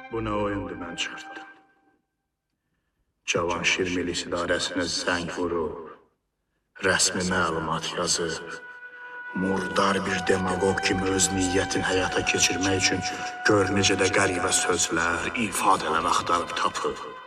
Bu nə oyundur mən çıxırdım. Cavanşir Milis İdarəsinə zəng vurub, rəsmi məlumat yazıb, murdar bir demagog kimi öz niyyətini həyata keçirmək üçün gör necə də qəribə sözlər, ifadələr axtarıb tapıb.